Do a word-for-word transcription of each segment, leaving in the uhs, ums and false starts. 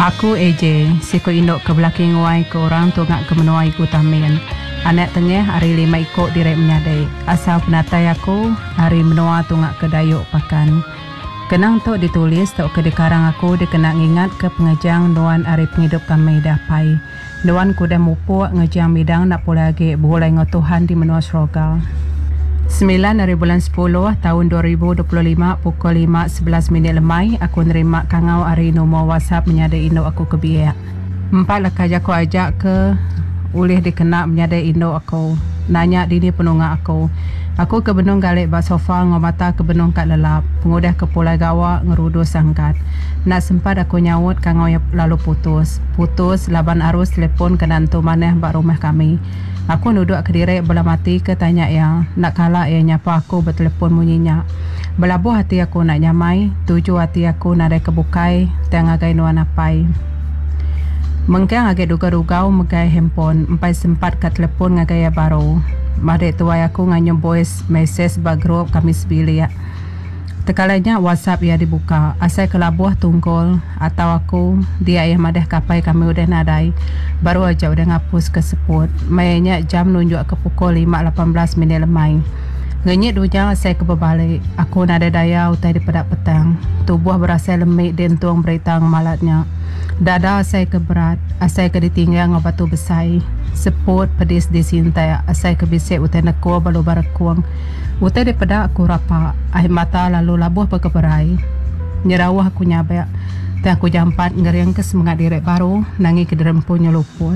Aku A J, siko indok ke belakang wai ke orang tu ngak ke menuai ku tamin. Anak tengah hari lima ikut direk menyadai. Asal penatai aku hari menua tu ngak ke dayuk pakan. Kenang tu ditulis tu ke dekarang aku dikena ngingat ke pengejang nuan hari penghidup kami dapai. Nuan ku dah mupuk ngejang bidang nak pula lagi boleh ngotuhan di menua syurga. sembilan dari bulan sepuluh tahun dua ribu dua puluh lima pukul lima sebelas minit lemai aku nerima kangau hari nombor WhatsApp menyadai induk aku ke biak. Empat lekaj aku ajak ke ulih dikena menyadai induk aku. Nanya dini penunga aku. Aku ke benung galik bak sofa ngomata ke benung kat lelap. Pengudah ke pulai gawa ngerudu sangkat. Nak sempat aku nyawut kangau yang lalu putus. Putus laban arus telefon ke nantu maneh bak rumah kami. Aku duduk ke direk belah mati ke tanya ya. Nak kalah ya nyapa aku bertelepon munyinya. Belabuh hati aku nak nyamai. Tuju hati aku nak ada kebukai. Tengah gai nuan apai. Mengkang agak duga-dugau megai handphone. Empai sempat ke telepon ngagaya baru. Madek tuai aku nganyum voice message bak grup kami sebilik. Tekalanya WhatsApp ya dibuka. Asal kelabuh tungkol atau aku dia yang madah kapai kami udah nadai. Baru aja udah ngapus ke seput. Mayanya jam nunjuk ke pukul lima lapan belas minit lemai. Ngenyit dunia saya ke berbalik. Aku nada daya utai di pedak petang. Tubuh berasa lemik dentung berita malatnya. Dada saya ke berat. Asal ke ditinggal ngobatu besai. Seput pedis di sintai. Asal ke bisik utai nekua balu barakuang. Utai di pedak aku rapak. Air mata lalu labuh berkeberai. Nyerawah aku nyabak. Dan aku jampat ngeriang ke semangat direk baru. Nangi ke derempu nyeluput.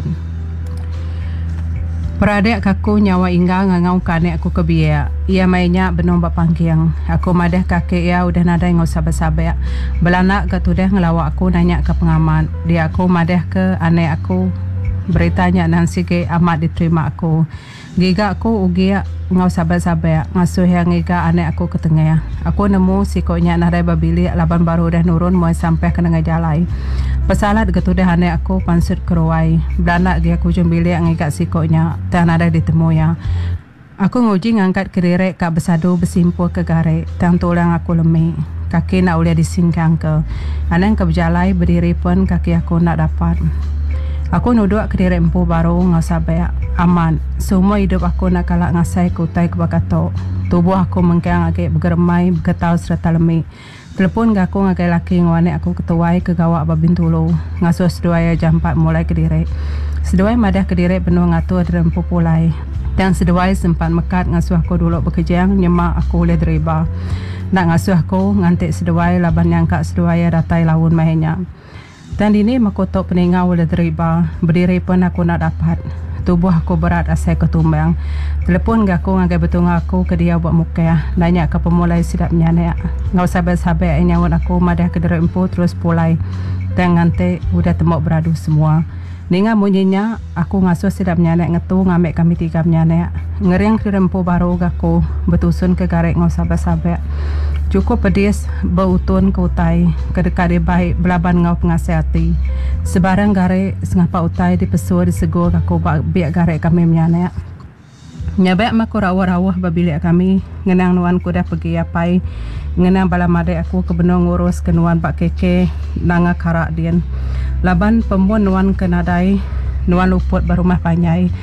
Peradik kaku nyawa ingga ngangau kanek aku ke biak. Ia mainnya benung bak pangkiang. Aku madah kakek ia udah nadai ngau sabar-sabar. Belanak ke tudah ngelawak aku nanya ke pengamat. Dia aku madah ke anek aku. Beritanya nan sige amat diterima aku. Giga aku ugia ngau sabar-sabar. Ngasuh yang giga anek aku ke tengah. Aku nemu sikonya nadai babilik laban baru dah nurun mulai sampai ke tengah jalai. Pesalat ketudah anek aku pansut keruai. Belanak dia aku jumbilik ngikat sikonya. Tak nadai ditemu ya. Aku nguji ngangkat kerirek kak besadu bersimpul ke garek. Tang tulang aku lemik. Kaki nak boleh disingkang ke. Anak ke berjalai berdiri pun kaki aku nak dapat. Aku nuduk ke direk empu baru ngasabai aman. Semua hidup aku nak kalak ngasai kutai ke bakatok. Tubuh aku mengkang agak bergeremai, bergetau serta lemik. Telepon ke aku ngagai laki ngawanek aku ketuai ke gawak babin tulu. Ngasuh seduai jam empat mulai ke direk. Seduai madah ke direk penuh ngatur derempu pulai. Dan seduai sempat mekat ngasuh aku dulu berkejang nyemak aku oleh deriba. Nak ngasuh aku ngantik seduai laban yang kak seduai datai laun mainnya. Dan ini makotok peningau oleh deriba. Berdiri pun aku nak dapat. Tubuh aku berat asal ketumbang. Telepon ke aku ngagai betul aku ke dia buat muka. Nanya ke pemulai sidap nyanek. Ngau sabar-sabar yang nyawut aku madah ke derek empu terus pulai. Dan ngantik udah temuk beradu semua. Ninga munyinya aku ngasuh sidap nyanek ngetu ngamek kami tiga nyanek. Ngeriang ke rempu baru aku betusun ke garek ngau sabar-sabar. Cukup pedis berutun ke utai. Kedekat dia baik belaban ngau pengasihati. Sebarang garek sengapa utai dipesur disegur aku biak garek kami menyanek. Nyabak maku rawah-rawah babilik kami. Ngenang nuan ku dah pergi apai. Ngenang bala madai aku ke benung ngurus ke nuan bak keke. Nanga karak dian. Laban pembun nuan ke nadai. Nuan luput berumah panyai.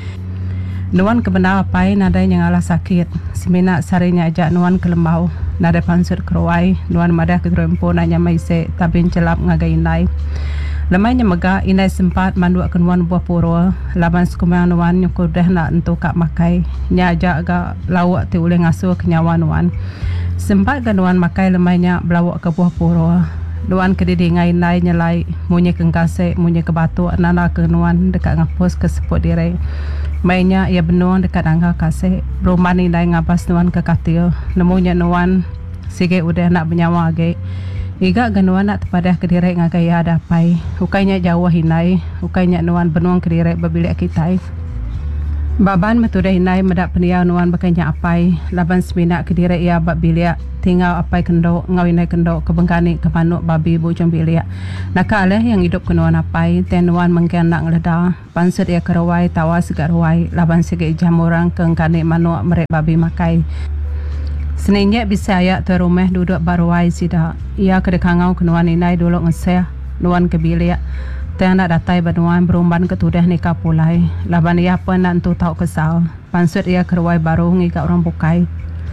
Nuan ke benar apai nadai yang alah sakit. Seminak sarinya ajak nuan ke lembau. Nadai pansur keruai. Nuan madah ke terempu nanya maise. Tabin celap ngagai indai. Lemainya megak indai sempat manduk ke nuan buah pura. Laban sekumang nuan nyukur dah nak entuk kak makai. Nya ajak agak lawak ti uleh ngasuh ke nyawa nuan. Sempat ke nuan makai lemainya belawak ke buah pura. Nuan ke didi ngai indai nyelai. Munyi ke ngkasek, munyi ke batu. Nana ke nuan dekat ngapus ke seput direk. Mainnya ia benung dekat angka kasek. Rumah ni indai ngabas nuan ke katil. Nemunya nuan sige udah nak bernyawa agak. Iga ganuan nak terpadah ke direk ngagai ada pai. Ukainya jauh hinai. Ukainya nuan benuang ke direk babilik kita. Baban metudah hinai medak peniau nuan bakainya apai. Laban seminak ke direk ia bak bilik. Tinggal apai kendok. Ngau hinai kendok ke bengkani ke panuk babi bujung bilik. Naka aleh yang hidup ke nuan apai. Ten nuan mengkian nak ngeledah. Pansut ia kerawai tawa segar ruai. Laban segi jam orang ke ngkani manuk merek babi makai. Seninyak bisa ayak tu rumah duduk baruai sida. Ia kedekangau ke nuan inai dulu ngeseh. Nuan ke bilik. Teng nak datai banuan berumban ketudah nikah pulai. Laban ia pun nak tu tahu kesal. Pansut ia keruai baru ngigak orang bukai.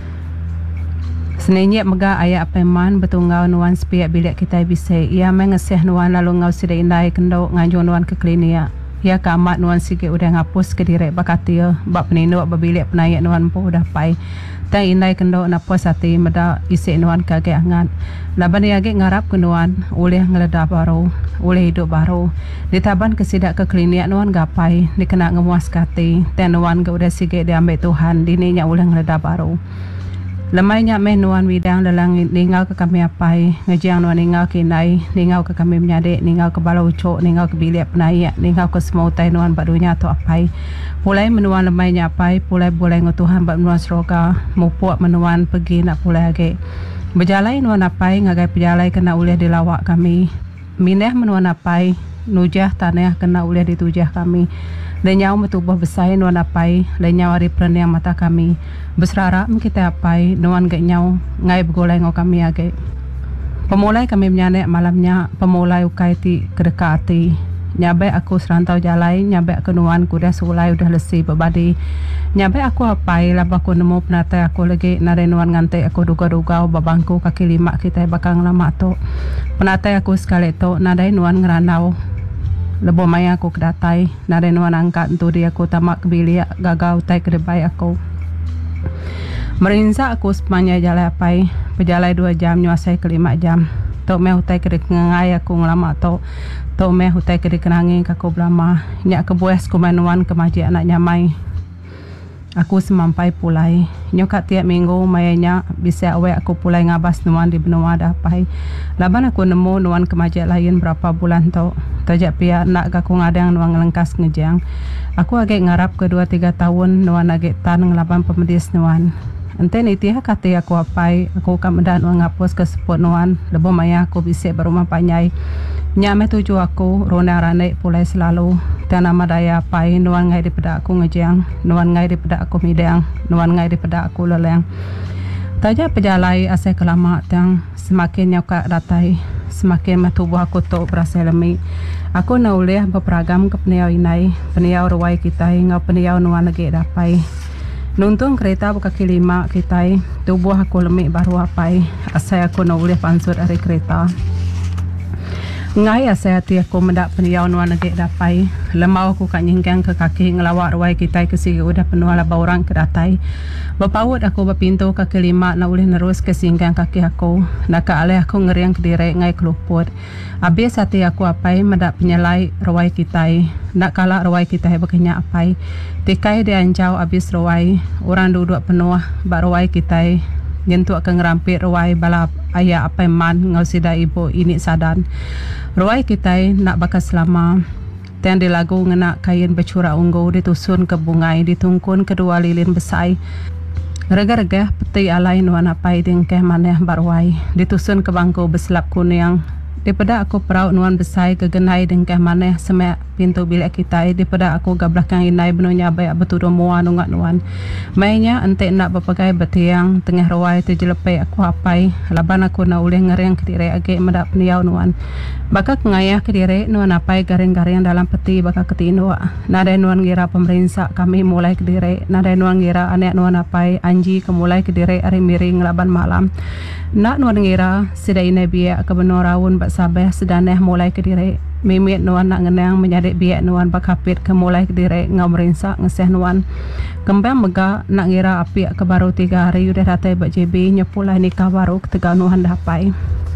Senenyek mega ayat apeman betungau nuan sepiak bilik kita bisa. Ia mengeseh nuan lalu ngau sidai indai kendau ngajung nuan ke klinik. Ia kamat nuan sikit udah ngapus ke direk bakatia. Bak peninduk berbilik penayak nuan pun udah pai. Tang indai kendau napus hati meda isi nuan kagak angat. Laban ia agak ngarap ke nuan oleh ngeledah baru. Oleh hidup baru. Ditaban kesidak ke klinik nuan gapai. Dikena ngemuas kati. Tang nuan ke udah sikit diambil Tuhan. Dininya oleh ngeledah baru. Lemainya meh nuan widang dalang ningau ke kami apai, ngejang nuan ningau kinai, ningau ke kami menyadik, ningau ke balau ucok, ningau ke bilik penayak, ningau ke semua utai nuan badunya atau apai. Pulai menuan lemainya apai, pulai boleh ngutuhan bak menuan seroga, mupuak menuan pergi nak pulai age. Berjalai nuan apai, ngagai berjalai kena ulih dilawak kami. Mineh menuan apai, nujah tanah kena ulih ditujah kami. Lenyau metubuh besar nuan apai, lenyau hari perniang mata kami. Berserarap kita apai, nuan gak nyau, ngai bergolai ngau kami age. Pemulai kami menyanek malamnya, pemulai ukai ti kedekati. Nyabai aku serantau jalai, nyabai aku nuan kuda sulai udah lesi berbadi. Nyabai aku apai, laba aku nemu penatai aku lagi, nare nuan ngantai aku duga-duga babangku kaki lima kita bakang lama tu. Penatai aku sekali tu, nadai nuan ngeranau. Lebo maya aku kedatai, nare nuan angkat tu dia aku tamak kebilik gagau tai kedebai aku. Merinsa aku sepanjang jalan apai, berjalai dua jam nyuasai ke lima jam. Tok meh hutai kedek ngai aku ngelama tok. Tok meh hutai kedek kenangi kaku belama. Nyak kebues kumanuan kemaji anak nyamai. Aku semampai pulai. Nyokat tiap minggu mayanya bisa awek aku pulai ngabas nuan di benua dapai. Laban aku nemu nuan kemaji lain berapa bulan tok. Tajak pihak nak aku ngadang nuan ngelengkas ngejang. Aku agak ngarap kedua tiga tahun nuan agak tan ngelaban pemedis nuan. Ente ni tiha kata aku apai, aku akan mendan nuan ngapus ke seput nuan. Lebo maya aku bisik berumah panyai. Nyame tuju aku, rona ranai pulai selalu. Dan nama daya apai, nuan ngai daripada aku ngejang. Nuan ngai daripada aku midang. Nuan ngai daripada aku leleng. Tajak pejalai asai kelama yang semakin nyokat datai. Semakin tubuh aku tu berasa lemik. Aku nak ulih berperagam ke peniau inai. Peniau ruai kita ngau peniau nuan lagi dapai. Nuntung kereta berkaki lima kita, tubuh aku lemik baru apai. Asai aku nak ulih pansut hari kereta. Ngai asai hati aku mendak peniau nuan lagi dapai. Lemau aku kat nyinggang ke kaki ngelawak ruai kita ke sini udah penuh laba orang ke datai. Berpaut aku berpintu kaki lima nak ulih nerus ke singgang kaki aku. Nak ke alih aku ngeriang ke direk ngai keluput. Habis hati aku apai mendak penyelai ruai kita. Nak kalah ruai kita berkenyak apai. Tikai dia anjau habis ruai. Orang duduk penuh bak ruai kita. Nyentuk ke ngerampit ruai balap ayah apai man ngau sida ibu ini sadan. Ruai kita nak bakas selama. Tiang dilagu ngenak kain bercurak ungu ditusun ke bungai ditungkun kedua lilin besai. Rega-rega peti alai nuan apai dingkeh maneh baruai. Ditusun ke bangku berselap kuning. Daripada aku peraut nuan besai ke genai dingkeh maneh semak pintu bilik kita. Daripada aku ke belakang inai benunya bayak betuduh mua nungat nuan. Mainnya entek nak berpakai betiang tengah ruai terjelepai aku apai. Laban aku nak ulih ngeriang ke direk agak mendak peniau nuan. Baka ngayah ke direk nuan apai garing-garing dalam peti baka ketinduk. Nada nuan ngira pemerintah kami mulai ke direk. Nada nuan ngira anak nuan apai anji kemulai ke direk hari miring laban malam. Nak nuan ngira sida inai biak ke benua raun bak sabeh sedaneh mulai ke direk. Mimit nuan nak ngenang menyadik biak nuan bakapit ke mulai ke direk ngau merinsak ngeseh nuan. Kembang mega nak ngira api ke baru tiga hari udah datai bak J B nyepulai nikah baru ke tegau nuan dapai.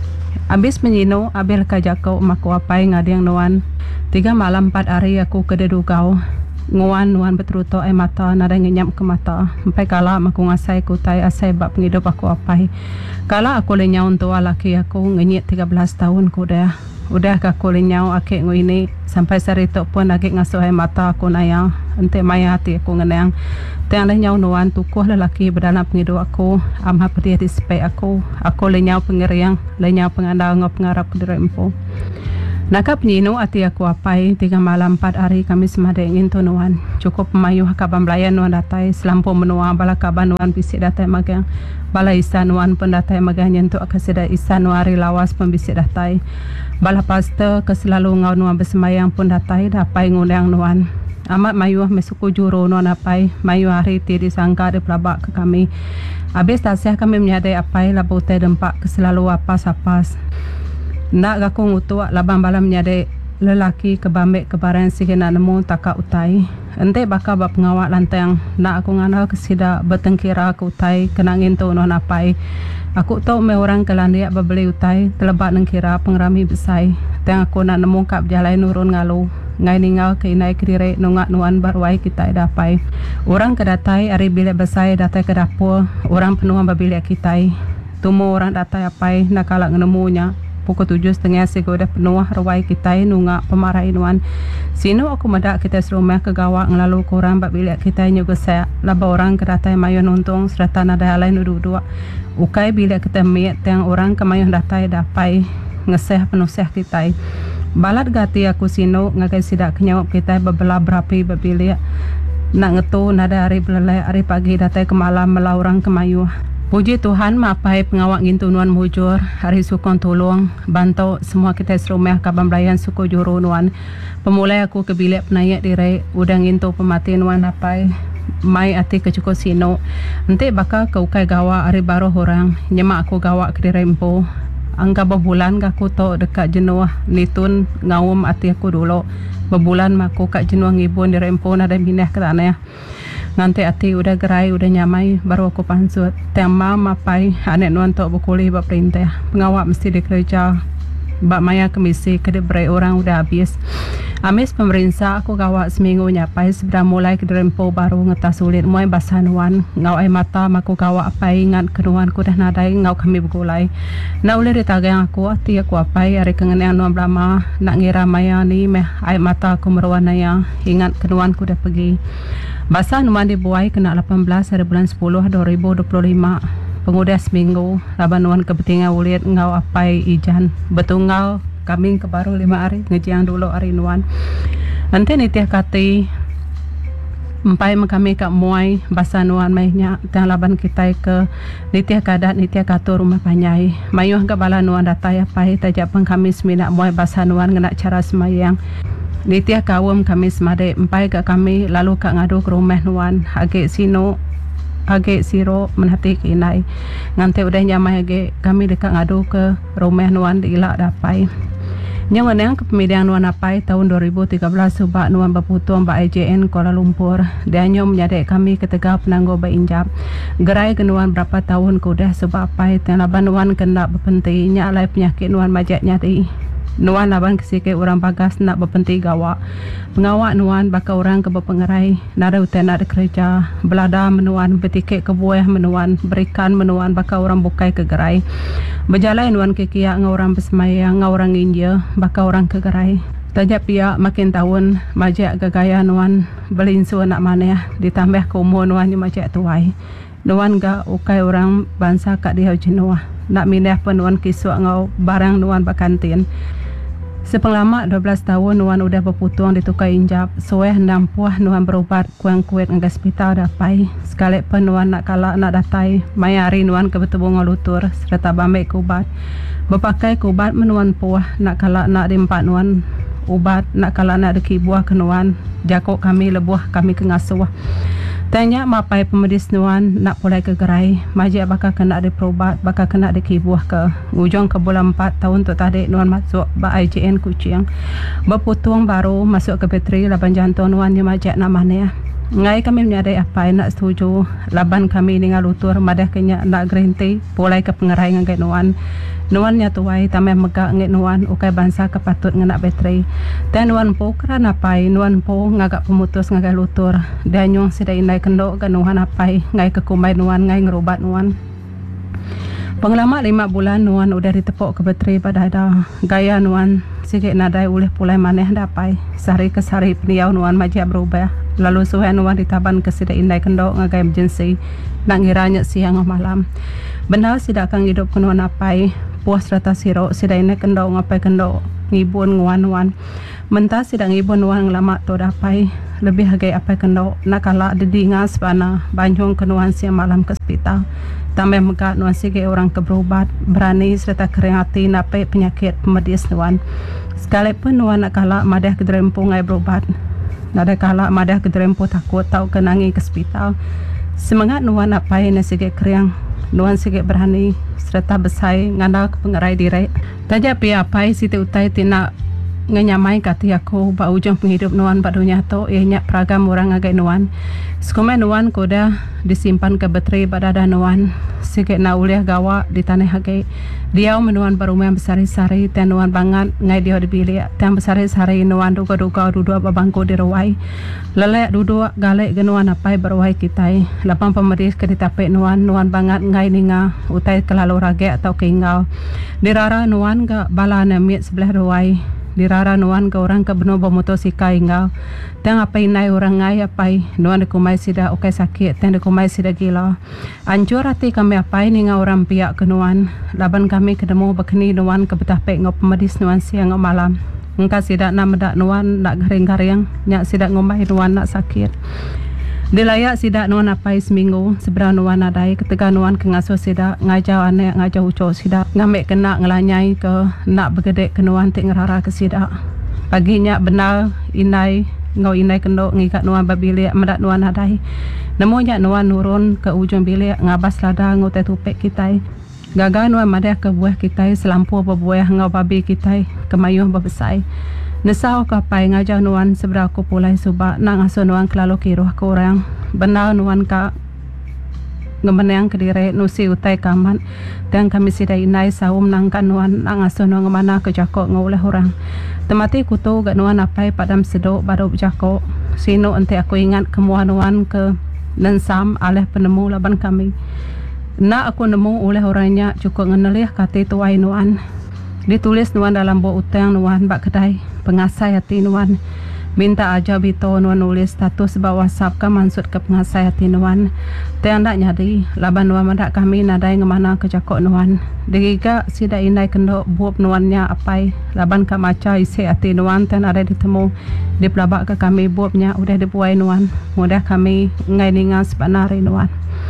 Habis menyino abil kajakau maku apai ngading nuan. Tiga malam empat hari aku kededugau. Nguan nuan betruto ai mata nada ngenyam ke mata. Sampai kala aku ngasai kutai asai bak pengidup aku apai. Kala aku lenyau untuk laki aku ngenyit tiga belas tahun ku dah. Udah ke aku lenyau akik ngu ini. Sampai saritok pun akik ngasuh ai mata aku nayang. Ente maya hati aku ngenang. Tiang lenyau nuan tukuh lelaki berdalam pengidup aku. Amha pedih di sepek aku. Aku lenyau pengeriang. Lenyau pengandau ngau pengarap ke direk empu. Nakap nyino ati aku apai tiga malam empat hari kami semada ingin tunuan cukup mayuh kaban belayan nuan datai selampu menua bala kaban nuan bisik datai magang bala isa nuan pun datai magang nyentuk akasida isa nuari lawas pembisik datai bala paste keselalu ngau nuan bersemayang pun datai dapai ngundang nuan amat mayuh mesuku juru nuan apai mayuh hari ti disangka de pelabak ke kami habis tasih kami menyadai apai labu teh dempak keselalu apas-apas nak gaku ngutua labang balam menyadai lelaki kebambik kebaran sikit nak nemu takak utai ente bakal bap pengawak lantang nak aku nganal kesida bertengkira ke utai kena ngintu nuan apai aku tahu me orang kelandiak berbeli utai terlebat nengkira pengrami besai tang aku nak nemu kap jalai nurun ngalu ngai ningau ke inai kedire nungak nuan barwai kita dapai orang kedatai ari bilik besai datai ke dapur orang penuang berbilik kita tumu orang datai apai nak kalak ngenemunya pukul tujuh setengah segodah penuh rawai kita nungak pemarai nuan sino aku madak kita serumah ke gawak ngelalu korang bak bilik kita nyuga saya laba orang kedatai mayun untung serta nada lain duduk-duduk ukai bilik kita miet yang orang kemayun datai dapai ngeseh penusih kita balat gati aku sino ngagai sidak kenyawap kita bebelah berapi berbilik nak ngetu nada hari belelai hari pagi datai ke malam melau orang kemayuh. Puji Tuhan mapai pengawak gintu nuan mujur hari sukon tolong bantu semua kita serumah kaban belayan suku juru nuan pemulai aku ke bilik penayak diri udang gintu pemati nuan apai mai ati ke cukup sino nanti bakal ke ukai gawak hari baru orang nyemak aku gawak ke diri empo angka berbulan aku tau dekat jenuh nitun ngawum ati aku dulu berbulan aku kat jenuh ngibun diri empo nada minah ke tanah nanti ati udah gerai udah nyamai baru aku pansut tema mapai anek nuan tok berkulih bab perintah pengawak mesti dikerja bab maya kemisi kedebrai orang udah habis amis pemerintah aku gawak seminggu nyapai sebelum mulai ke rempo baru ngetas sulit muai basah nuan ngau ai mata maku gawak apai ingat kenuan ku dah nadai ngau kami bergulai nak ulih ditagang aku ati aku apai hari kengenang nuan belama nak ngira maya ni meh ai mata aku merwana yang ingat kenuan ku dah pergi basah nuan dibuai kena lapan belas hari bulan sepuluh dua ribu dua puluh lima pengudah seminggu laban nuan kebetingan ulit ngau apai ijan betunggal kami ke baru lima hari ngejiang dulu hari nuan nanti nitiah kati empai kami kat muai basah nuan mainnya tang laban kita ke nitiah kadat nitiah katur rumah panyai mayuh ke bala nuan datai apai tajak peng kami seminak muai basah nuan ngena cara semayang nitiah kawum kami semade empai ke kami lalu kak ngadu ke rumah nuan agak sino agak siro menhati ke inai nganti udah nyamai agak kami dekat ngadu ke rumah nuan diilak dapai nyong nang kepemilian nuan apai tahun dua ribu tiga belas subak nuan berputung ba I J N Kuala Lumpur dia nyom menyadek kami ketegak penangguh berinjap gerai ke nuan berapa tahun kudah sebab apai tang laban nuan kena berpenti nya alai penyakit nuan majatnya di nuan laban kesikit orang bagas nak berpenti gawak pengawak nuan bakal orang ke berpengerai nada utai nak kerja belada menuan bertiket ke buah menuan berikan menuan bakal orang bukai ke gerai berjalan nuan ke kiak ngau orang bersemayang ngau orang India bakal orang ke gerai tajak pihak makin tahun majak gagaya nuan belinsu nak mana ditambah ke umur nuan ni majak tuai nuan ga ukai orang bangsa kat dia jenuah nak mindah penuan kisuk ngau barang nuan bakantin sepenglamak dua belas tahun nuan udah berputung ditukar injap soeh enam puah nuan berobat kuang kuit ngga hospital dapai sekali pun nuan nak kalak nak datai mayari nuan ke bertemu ngalutur serta bambik kubat berpakai kubat menuan puah nak kalak nak dimpat nuan ubat nak kalak nak deki buah kenuan jakok kami lebuah kami ke ngasuh tanya mapai pemedis nuan nak pulai ke gerai majak bakal kena diperobat bakal kena dikibuah ke ujung ke bulan empat tahun tu tadi nuan masuk ba I J N Kuching berputung baru masuk ke bateri laban jantung nuan ni majak nak mana ya ngai kami menyadai apa nak setuju laban kami dengan lutur madah kenya nak green tea pulai ke pengerai ngai nuan nuan nya tuai tamai megak ngai nuan ukai bangsa kepatut ngenak bateri dan nuan po kerana apai nuan po ngagak pemutus ngagai lutur dan nyong sidai indai kendok ke nuan apai ngai kekumai nuan ngai ngerubat nuan pengalaman lima bulan nuan udah ditepuk ke bateri pada ada gaya nuan sikit nadai ulih pulai maneh dapai sehari ke sehari peniau nuan majak berubah lalu suhen nuan ditaban ke sidai indai kendok ngagai emergency nak ngiranya siang atau malam benar sidak akan hidup ke nuan apai puas rata sirok sidai indai kendok ngapai kendok ngibun nguan-nguan mentah sidang ngibun nuan lama to dapai lebih hagai apa kendo nakala dedingas pana banjung kenuan siang malam ke hospital tambah mega nuan sige orang ke berobat berani serta kering hati napai penyakit pemedis nuan sekalipun nuan nakala madah ke derempung ngai berobat nada kala madah ke derempung takut tau kenangi ke hospital semangat nuan napai na sige kering nuan sige berani serta besai nganda pengerai diri taja pi apai siti utai tina nganyamai kati aku ba ujung penghidup nuan ba dunia to ianya pragam orang agai nuan sekume nuan koda disimpan ke betri badada nuan sige na uliah gawa di tanah agai dia menuan barumah besar-sari dan nuan bangat ngai dia dipilih dan besar-sari nuan duga-duga duduk babangko di rawai lelek duduk galek genuan apai berwai kitai lapang pemeris ke ditapek nuan nuan bangat ngai ninga utai kelalu rage atau keingau dirara nuan ga bala namit sebelah rawai dirara nuan ke orang ke beno bermotosika ingau tang apa inai orang ngai apai nuan dekumai sida okai sakit tang dekumai sida gila anjur hati kami apai ninga orang pihak ke nuan laban kami ketemu bekeni nuan ke betapek ngop medis nuan siang ngop malam engka sida nak medak nuan nak garing-garing nyak sida ngomai nuan nak sakit dilayak sida nuan apai seminggu seberang nuan adai ketika nuan ke ngasuh sida ngajau anek ngajau ucok sida ngamek kena ngelanyai ke nak bergedek ke nuan tik ngerara ke sida paginya benar inai ngau inai kendo ngikat nuan babilik medak nuan adai namunnya nuan nurun ke ujung bilik ngabas lada ngau tetupek kitai gagal nuan madah ke buah kitai selampu berbuah ngau babi kitai kemayuh berbesai nesau kapai ngajau nuan seberapa pulai subak nak ngasuh nuan kelalu kiruh ke orang benar nuan ka ngemenang kediri nusi utai kaman dan kami sida inai saum nangkan nuan nak ngasuh nuan ngemana ke jakok ngoleh orang temati kutu gak nuan apai padam sedok baru jakok sino ente aku ingat kemua nuan ke nensam aleh penemu laban kami nak aku nemu oleh orangnya cukup ngenelih kata tuai nuan ditulis nuan dalam buku utang nuan bak kedai pengasai hati nuan minta aja bito nuan nulis status bawah WhatsApp ke mansud ke pengasai hati nuan tiang tak nyari laban nuan mendak kami nadai ngemana ke jakok nuan digiga sida inai kendo buap nuannya apai laban ke maca isi hati nuan tiang ada ditemu di pelabak ke kami buapnya udah dibuai nuan mudah kami ngai ningan sepanari nuan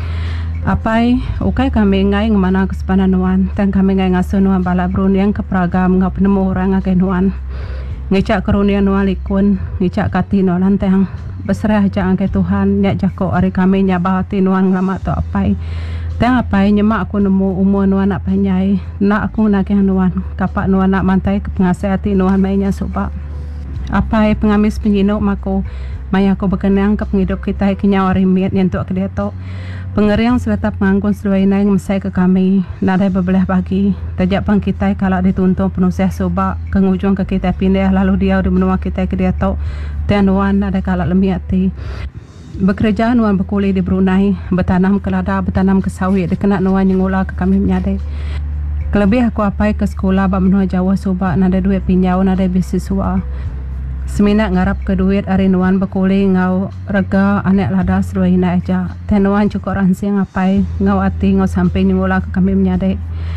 apai ukai kami ngai ngemana ke sepanan nuan dan kami ngai ngasuh nuan bala brun yang ke Pragam ngau penemu orang agai nuan ngicak karunia nuan likun ngicak kati nuan tang berserah aja angkai Tuhan nyak jako hari kami nyabah hati nuan ngelamak tu apai tang apai nyemak aku nemu umur nuan nak panyai nak aku nak yang nuan kapak nuan nak mantai ke pengasai hati nuan mainnya subak apai pengamis penyinuk mako maya aku berkenang ke penghidup kita kenyawa rimit yang tuk kedia tok pengeriang serta pengangkun seluai naik mesai ke kami nadai berbelah bagi tajak pang kita kalau dituntun penusih subak ke ngujung ke kita pindah lalu dia udah menua kita kedia tok dan nuan nadai kalau lemih hati bekerja nuan berkuliah di Brunei bertanam ke lada bertanam ke sawit dikena nuan yang ulah ke kami menyadai kelebih aku apai ke sekolah bak menua Jawa subak nadai duit pinjau nadai beasiswa seminat ngarap ke duit hari nuan berkuliah ngau rega anak lada seluai ina aja dan nuan cukup ransi ngapai ngau hati ngau sampai nyungulah ke kami menyadai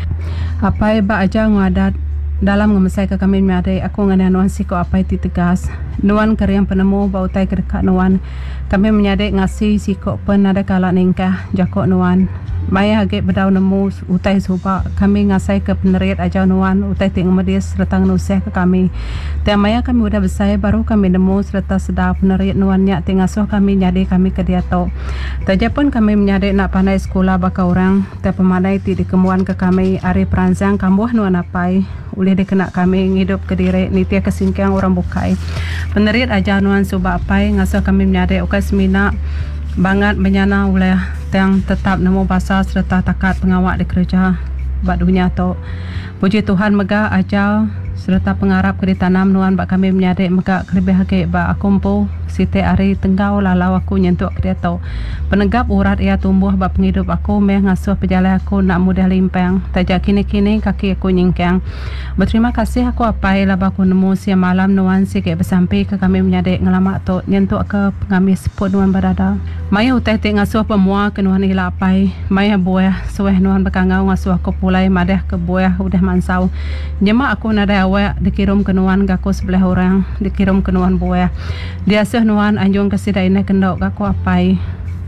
apai ba aja ngau adat dalam ngemesai ke kami menyadai aku ngana nuan siko apai titegas nuan keriang penemu bautai ke dekat nuan kami menyadai ngasih siko pen ada kalak ningkah jakok nuan maya agak bedau nemu utai subak kami ngasai ke penerit aja nuan utai ting medis serta nusih ke kami dan maya kami udah besar baru kami nemu serta sedar penerit nuan nyak ting asuh kami nyadai kami ke dia tok taja pun kami menyadai nak pandai sekolah baka orang dan pemadai ti dikemuan ke kami ari perancang kambuh nuan apai boleh dikena kami ngidup ke diri nitia kesingkiang orang bukai penerit aja nuan subak apai ngasuh kami menyadai ukai semina bangat menyana oleh yang tetap nemu bahasa serta takat pengawak di kerja bak dunia tu puji Tuhan mega aja serta pengarap ke ditanam nuan bak kami menyadai mega kelebih hakik bak akumpu Siti ari tenggau lalau aku nyentuk dia tau. Penegap urat ia tumbuh bab penghidup aku meh ngasuh pejalan aku nak mudah limpang. Tajak kini-kini kaki aku nyingkang. Berterima kasih aku apai laba aku nemu siang malam nuan sikit bersampai ke kami menyadik ngelamak tu nyentuk ke pengamis seput nuan berada. Maya utai tik ngasuh pemua ke nuan ila apai. Maya buah sueh nuan berkangau ngasuh aku pulai madah ke buah udah mansau. Nyemak aku nada awak dikirim ke nuan gaku sebelah orang dikirim ke nuan buah. Dia suh nuan anjung kesidai nak kendok gaku apai.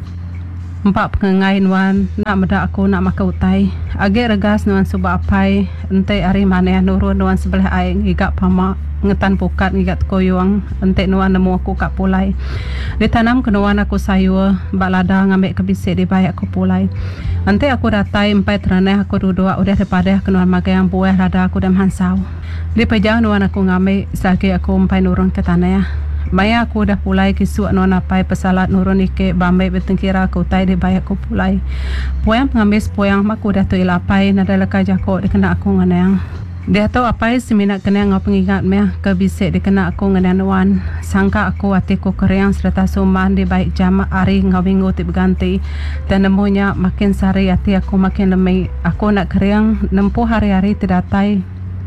Empat pengengai nuan nak medak aku nak makan utai. Agak regas nuan subak apai ente hari mana nurun nuan sebelah air ngigak pama ngetan pukat ngigak koyong ente nuan nemu aku kat pulai. Ditanam ke nuan aku sayur balada ngambil kebisik di bayak aku pulai. Ente aku datai empat teraneh aku duduk udah daripada ke nuan magai yang buah rada aku dah hansau. Di pejauh nuan aku ngambil sagi aku empat nurun ke tanah. Maya aku dah pulai kisuk nuan apai pesalat nurun ike bambai bertengkira aku tai di bayak aku pulai. Poyang pengamis poyang maku dah tu ilapai nada leka jakok dikena aku ngenang. Dia tahu apai seminat kenang ngau pengingat meh ke bisik dikena aku ngenang nuan. Sangka aku hatiku keriang serta suman di baik jam hari ngau minggu tip ganti. Dan nemunya makin sari hati aku makin lemai. Aku nak keriang nempuh hari-hari terdatai.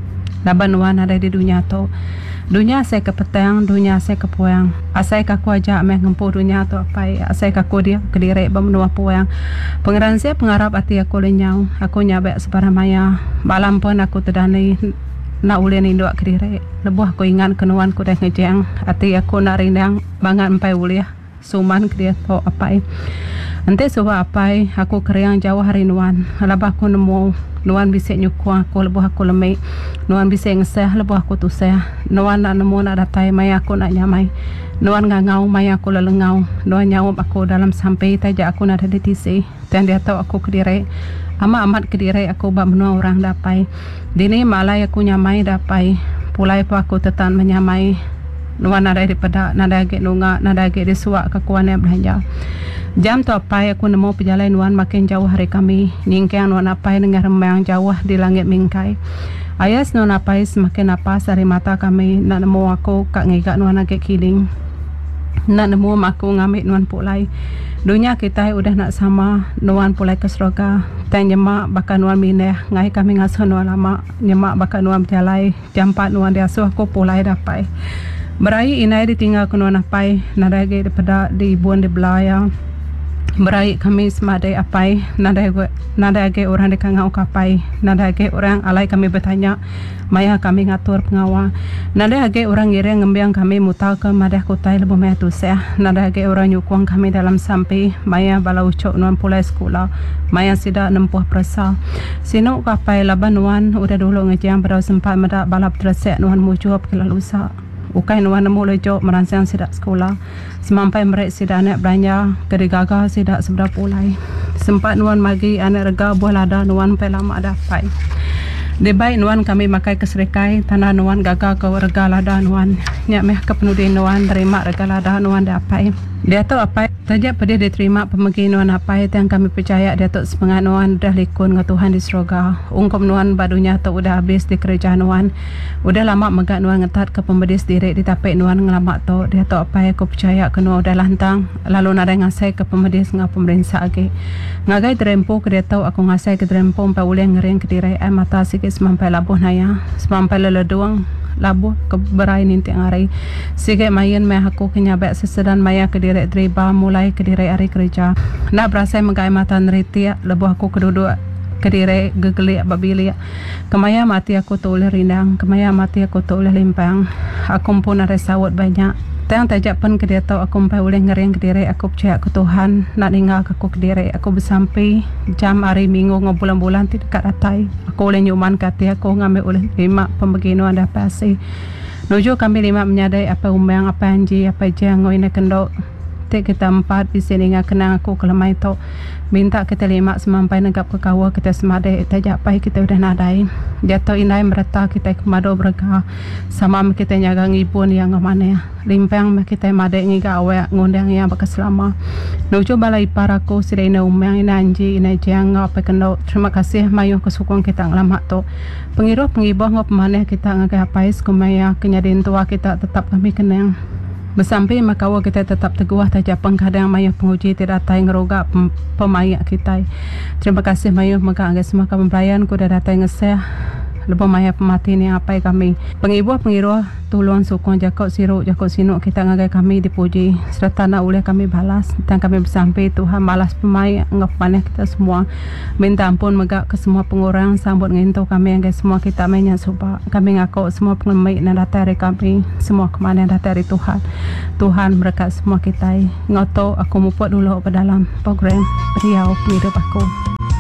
Laban nuan ada di dunia tu. Dunia saya ke petang, dunia saya ke puang. Asai kaku ajak meh ngempu dunia tu apai. Asai kaku dia kediri bermenua puang. Pengeran saya pengharap hati aku lenyau. Aku nyabek sebarang maya. Malam pun aku terdani nak ulin induk kediri. Lebuh aku ingat kenuan ku dah ngejeng. Hati aku nak rindang bangat empai uliah. Suman kediri tu apai. Nanti sebab apai aku keriang jauh hari nuan. Labah aku nemu nuan bisik nyukua aku lebuh aku lemik. Nuan bisik ngeseh lebuh aku tuseh. Nuan nak nemu nak datai maya aku nak nyamai. Nuan ngangau maya aku lelengau. Nuan nyawab aku dalam sampai tajak aku nak ada tisi. Dan dia tahu aku kediri. Amat-amat kediri aku bak menua orang dapai. Dini malai aku nyamai dapai. Pulai pun aku tetan menyamai. Nuan nada di pedak, nada agak nunga, nada agak disuak kekuan yang belanja. Jam tu apai aku nemu pejalan nuan makin jauh hari kami. Ningkang nuan apai dengan rembang jauh di langit mingkai. Ayas nuan apai semakin napas dari mata kami. Nak nemu aku kak ngigak nuan agak kiling. Nak nemu aku ngambil nuan pulai. Dunia kita udah nak sama nuan pulai ke surga. Dan nyemak bakal nuan mineh. Ngai kami ngasuh nuan lama. Nyemak bakal nuan berjalai. Jam empat nuan diasuh aku pulai dapai. Berai inai ditinggal ke nuan apai. Nada lagi daripada di ibuan di belaya. Berai kami semadai apai. Nada nada lagi orang dikangau kapai. Nada lagi orang alai kami bertanya. Maya kami ngatur pengawal. Nada lagi orang ngira ngembiang kami mutau ke madah kutai lebuh maya tuseh. Nada lagi orang nyukuang kami dalam sampai. Maya bala ucok nuan pulai sekolah. Maya sidak nempuh perasa. Sinuk kapai laban nuan udah dulu ngejang berau sempat medak balap teresek nuan mujuh kelalusa. Ukai nuan nemu lejok merangsang sidak sekolah. Semampai mereka sidak anak belanja. Kedigaga sidak seberapa pulai. Sempat nuan magi anak rega buah lada nuan pai lama dapai. Di baik nuan kami makai keserikai. Tanah nuan gagal ke rega lada nuan. Nyak meh kepenudin nuan terima rega lada nuan dapai. Dia tahu apa tajak pada diterima pemegi nuan apa yang kami percaya dia tahu semangat nuan dah likun dengan Tuhan di surga. Ungkap nuan badunya tahu udah habis di kerja nuan. Udah lama megak nuan ngetat ke pembedis diri di tapik nuan ngelamak tahu. Dia tahu apa aku percaya ke nuan udah lantang. Lalu nada ngasai ke pembedis ngah pemerintah lagi. Ngagai terempu ke dia tahu aku ngasai ke terempu sampai ulih ngering ke diri ai mata sikit semampai labuh naya. Semampai leleduang labuh ke berai ninti ngarai. Sikit main meh aku kenyabek sesedan maya ke diri driba mulai ke diri hari kerja. Nak berasa megai mata neriti lebuh aku keduduk ke diri gegelik babilia. Kemaya mati aku toleh rindang. Kemaya mati aku toleh limpang. Aku pun ada sawut banyak. Tang tajak pun ke dia tahu aku sampai boleh ngering ke diri aku percaya ke Tuhan nak tinggal ke aku ke diri aku bersampai jam hari minggu ngobulan-bulan tidak dekat datai aku boleh nyuman kati aku ngambil oleh lima pembeginu ada pasti nuju kami lima menyadai apa umang apa anji apa jang ngoine kendok tik kita empat di sini ngak kenang aku kelemai tu minta kita lima semampai negap ke kawa kita semadai tajak pai kita udah nadai jatuh inai merata kita kemado berga sama kita nyagang ibun yang mana limpang kita madai ngiga awak ngundang yang berkeselama nuju balai paraku sidai na umang ina anji ina jang apa kendok terima kasih mayu kesukong kita ngelamak tu pengiruh pengibah ngop mana kita ngagai apais kumaya kenyadin tua kita tetap kami kenang Bersampai makawa kita tetap teguh tajak pengkadang mayuh penguji tidak datang ngeroga pem, pemayak kita. Terima kasih mayuh maka angga semua pembelayan ku dah datang ngeseh. Lepas maya pemati ni apa kami pengibu pengiru tolong sokong jakok siru jakok sinuk kita ngagai kami dipuji serta nak oleh kami balas dan kami bersampai Tuhan balas pemayak ngap panen kita semua minta ampun megak ke semua pengurang sambut ngintu kami anggai semua kita menyak supa kami ngakau semua pengemai dan datari kami semua kemana datari Tuhan Tuhan berkat semua kita ngoto aku muput dulu ke dalam program Riau hidup aku.